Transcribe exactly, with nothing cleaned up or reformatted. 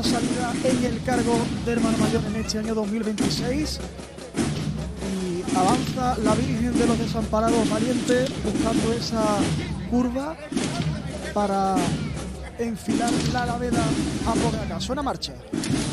primera salida en el cargo de hermano mayor en este año dos mil veintiséis. Y avanza la Virgen de los Desamparados valiente buscando esa curva para enfilar la Alaveda a Pogacar. Suena marcha.